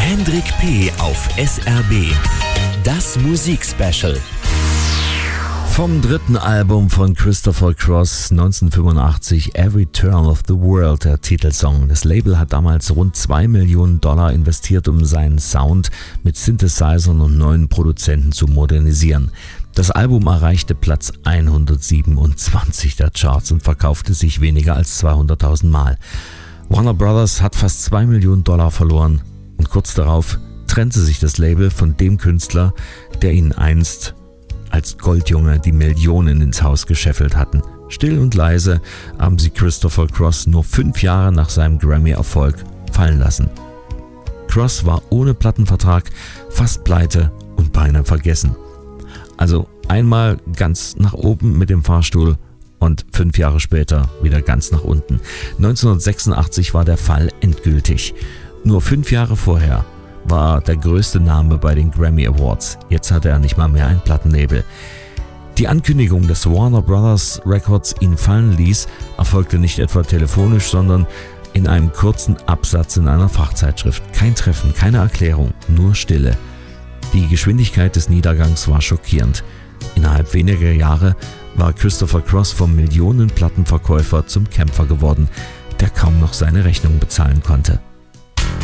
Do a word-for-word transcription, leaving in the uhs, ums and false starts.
Hendrik P. auf S R B. Das Musikspecial. Vom dritten Album von Christopher Cross neunzehnhundertfünfundachtzig, Every Turn of the World, der Titelsong. Das Label hat damals rund zwei Millionen Dollar investiert, um seinen Sound mit Synthesizern und neuen Produzenten zu modernisieren. Das Album erreichte Platz hundertsiebenundzwanzig der Charts und verkaufte sich weniger als zweihunderttausend Mal. Warner Brothers hat fast zwei Millionen Dollar verloren und kurz darauf trennte sich das Label von dem Künstler, der ihnen einst als Goldjunge die Millionen ins Haus gescheffelt hatten. Still und leise haben sie Christopher Cross nur fünf Jahre nach seinem Grammy-Erfolg fallen lassen. Cross war ohne Plattenvertrag fast pleite und beinahe vergessen. Also einmal ganz nach oben mit dem Fahrstuhl und fünf Jahre später wieder ganz nach unten. neunzehnhundertsechsundachtzig war der Fall endgültig. Nur fünf Jahre vorher war der größte Name bei den Grammy Awards. Jetzt hatte er nicht mal mehr ein Plattenlabel. Die Ankündigung, dass Warner Brothers Records ihn fallen ließ, erfolgte nicht etwa telefonisch, sondern in einem kurzen Absatz in einer Fachzeitschrift. Kein Treffen, keine Erklärung, nur Stille. Die Geschwindigkeit des Niedergangs war schockierend. Innerhalb weniger Jahre war Christopher Cross vom Millionenplattenverkäufer zum Kämpfer geworden, der kaum noch seine Rechnung bezahlen konnte.